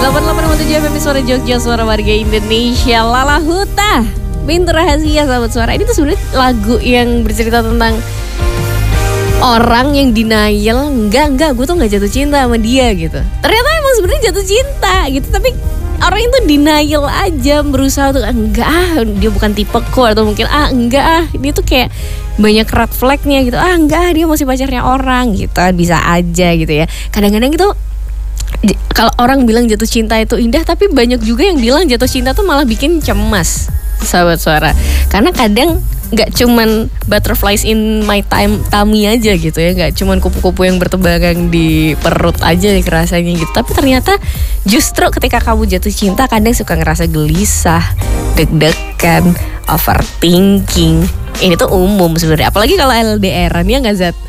88,7 FM Suara Jogja, suara warga Indonesia. Lala Huta, Pintu Rahasia, sahabat suara. Ini tuh sebenarnya lagu yang bercerita tentang orang yang denial, enggak, gue tuh gak jatuh cinta sama dia gitu. Ternyata emang sebenarnya jatuh cinta gitu, tapi orang itu denial aja, berusaha tuh enggak, dia bukan tipeku, atau mungkin enggak, dia tuh kayak banyak red flagnya gitu. Enggak, dia masih pacarnya orang gitu. Bisa aja gitu ya. Kadang-kadang itu kalau orang bilang jatuh cinta itu indah, tapi banyak juga yang bilang jatuh cinta tuh malah bikin cemas, sahabat suara. Karena kadang gak cuman butterflies in my tummy aja gitu ya, gak cuman kupu-kupu yang bertebaran di perut aja rasanya gitu. Tapi ternyata justru ketika kamu jatuh cinta kadang suka ngerasa gelisah, deg-degan, overthinking. Ini tuh umum sebenarnya, apalagi kalau LDR-an, ya gak Zat?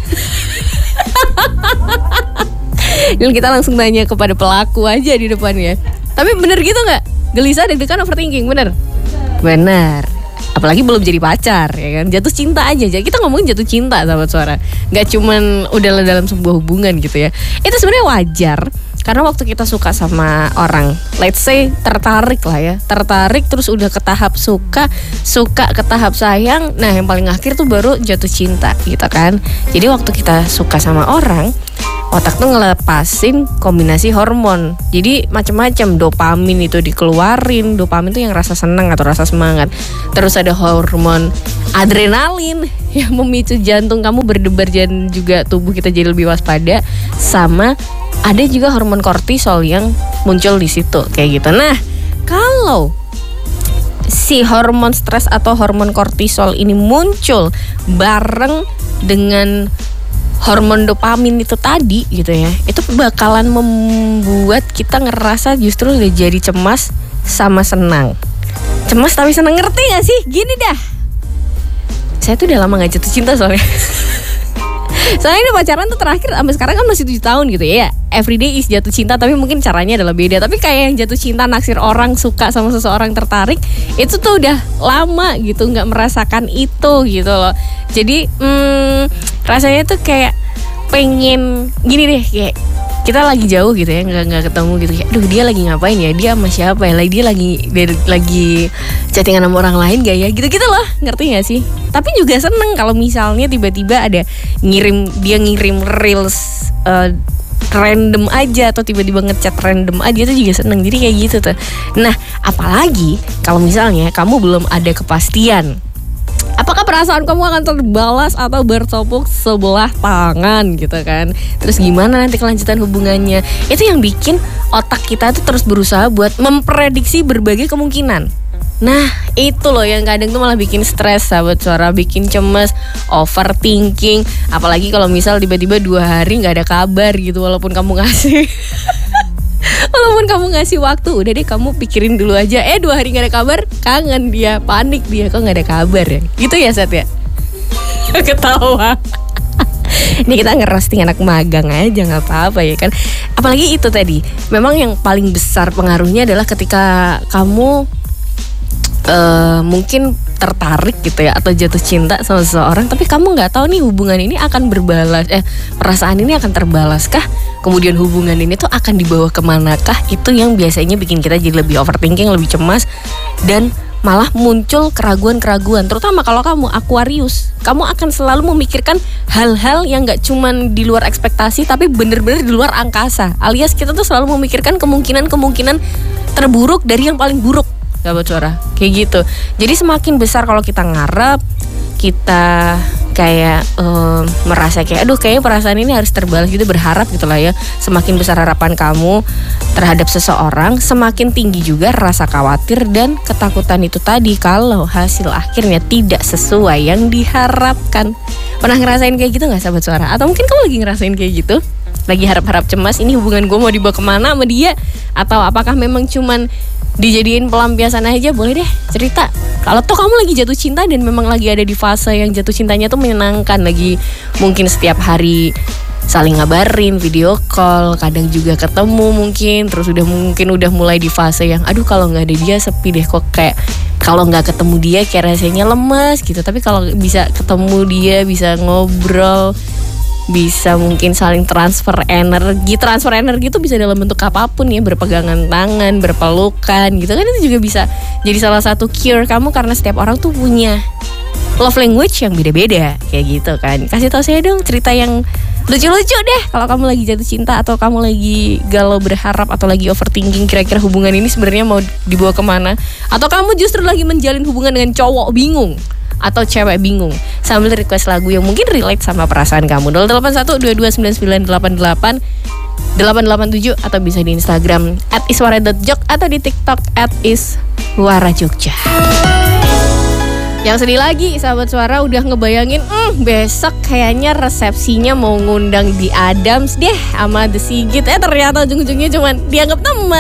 Dan kita langsung nanya kepada pelaku aja di depannya. Tapi bener gitu gak? Gelisah, deg-degan, overthinking, bener? Bener. Apalagi belum jadi pacar, ya kan? Jatuh cinta aja. Kita ngomongin jatuh cinta, sahabat suara. Gak cuman udah dalam sebuah hubungan gitu ya. Itu sebenarnya wajar. Karena waktu kita suka sama orang, let's say tertarik lah ya, tertarik terus udah ke tahap suka ke tahap sayang. Nah yang paling akhir tuh baru jatuh cinta gitu kan. Jadi waktu kita suka sama orang, otak tuh ngelepasin kombinasi hormon. Jadi macam-macam, dopamin itu dikeluarin. Dopamin tuh yang rasa senang atau rasa semangat. Terus ada hormon adrenalin yang memicu jantung kamu berdebar dan juga tubuh kita jadi lebih waspada. Sama ada juga hormon kortisol yang muncul di situ kayak gitu. Nah, kalau si hormon stres atau hormon kortisol ini muncul bareng dengan hormon dopamin itu tadi gitu ya, itu bakalan membuat kita ngerasa justru udah jadi cemas sama senang. Cemas tapi senang, ngerti gak sih? Gini dah, saya tuh udah lama gak jatuh cinta soalnya. Soalnya ini pacaran tuh terakhir sampai sekarang kan masih 7 tahun gitu ya. Everyday is jatuh cinta, tapi mungkin caranya adalah beda. Tapi kayak yang jatuh cinta, naksir orang, suka sama seseorang, tertarik, itu tuh udah lama gitu, gak merasakan itu gitu loh. Jadi rasanya tuh kayak pengen gini deh, kayak kita lagi jauh gitu ya, nggak ketemu gitu, kayak aduh dia lagi ngapain ya, dia sama siapa ya, dia lagi chattingan sama orang lain gak ya, gitu loh, ngerti nggak sih? Tapi juga seneng kalau misalnya tiba-tiba ada ngirim reels random aja, atau tiba-tiba ngechat random aja, itu juga seneng. Jadi kayak gitu tuh. Nah apalagi kalau misalnya kamu belum ada kepastian apakah perasaan kamu akan terbalas atau bertepuk sebelah tangan gitu kan. Terus gimana nanti kelanjutan hubungannya. Itu yang bikin otak kita tuh terus berusaha buat memprediksi berbagai kemungkinan. Nah itu loh yang kadang tuh malah bikin stres, sahabat suara, bikin cemas, overthinking. Apalagi kalau misal tiba-tiba 2 hari gak ada kabar gitu, walaupun kamu ngasih walaupun kamu ngasih waktu, udah deh kamu pikirin dulu aja. 2 hari gak ada kabar, kangen dia, panik dia, kok gak ada kabar ya. Gitu ya Sat ya. Ketawa. Ini kita ngerosting anak magang aja, gak apa-apa ya kan. Apalagi itu tadi, memang yang paling besar pengaruhnya adalah ketika kamu mungkin tertarik gitu ya, atau jatuh cinta sama seseorang, tapi kamu nggak tahu nih hubungan ini akan berbalas, perasaan ini akan terbalaskah, kemudian hubungan ini tuh akan dibawa kemanakah. Itu yang biasanya bikin kita jadi lebih overthinking, lebih cemas, dan malah muncul keraguan-keraguan. Terutama kalau kamu Aquarius, kamu akan selalu memikirkan hal-hal yang nggak cuman di luar ekspektasi, tapi bener-bener di luar angkasa. Alias kita tuh selalu memikirkan kemungkinan terburuk dari yang paling buruk, sahabat suara, kayak gitu. Jadi semakin besar kalau kita ngarep, kita kayak merasa kayak aduh kayaknya perasaan ini harus terbalas gitu, berharap gitu lah ya. Semakin besar harapan kamu terhadap seseorang, semakin tinggi juga rasa khawatir dan ketakutan itu tadi kalau hasil akhirnya tidak sesuai yang diharapkan. Pernah ngerasain kayak gitu gak, sahabat suara? Atau mungkin kamu lagi ngerasain kayak gitu? Lagi harap-harap cemas, ini hubungan gue mau dibawa kemana sama dia? Atau apakah memang cuman dijadiin pelampiasan aja? Boleh deh cerita. Kalau tuh kamu lagi jatuh cinta dan memang lagi ada di fase yang jatuh cintanya tuh menyenangkan, lagi mungkin setiap hari saling ngabarin, video call, kadang juga ketemu mungkin, terus udah mulai di fase yang aduh kalau nggak ada dia sepi deh, kok kayak kalau nggak ketemu dia kayak rasanya lemas gitu. Tapi kalau bisa ketemu dia, bisa ngobrol, bisa mungkin saling transfer energi. Transfer energi itu bisa dalam bentuk apapun ya, berpegangan tangan, berpelukan gitu kan, itu juga bisa jadi salah satu cure kamu, karena setiap orang tuh punya love language yang beda-beda kayak gitu kan. Kasih tahu saya dong cerita yang lucu-lucu deh kalau kamu lagi jatuh cinta, atau kamu lagi galau berharap, atau lagi overthinking kira-kira hubungan ini sebenarnya mau dibawa kemana, atau kamu justru lagi menjalin hubungan dengan cowok bingung atau cewek bingung, sambil request lagu yang mungkin relate sama perasaan kamu. 081229988 atau bisa di Instagram @iswara.jok atau di TikTok @iswarajogja. Yang sedih lagi, sahabat suara udah ngebayangin besok kayaknya resepsinya mau ngundang di Adams deh sama The Sigit. Ternyata ujung-ujungnya cuman dianggap teman.